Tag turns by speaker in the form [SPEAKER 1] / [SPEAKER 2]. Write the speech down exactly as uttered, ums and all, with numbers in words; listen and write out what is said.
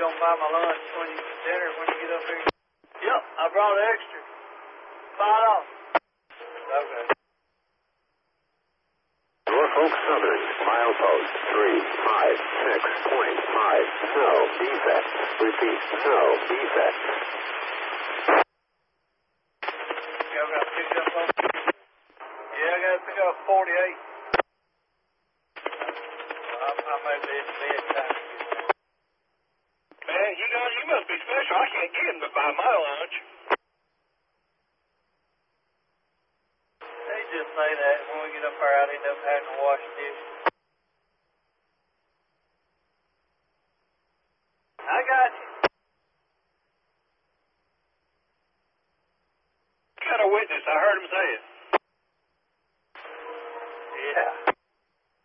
[SPEAKER 1] gonna buy my lunch when you dinner when you get up here? Yep, I brought extra. Five dollars. Okay.
[SPEAKER 2] Norfolk Southern, milepost three five six point five. No defects. Repeat, no defects.
[SPEAKER 1] Yeah, I got to pick up on. Yeah, I got to pick up forty-eight. I, I may be at bedtime.
[SPEAKER 3] Man, you guys, you must be special. I can't get him to buy my lunch.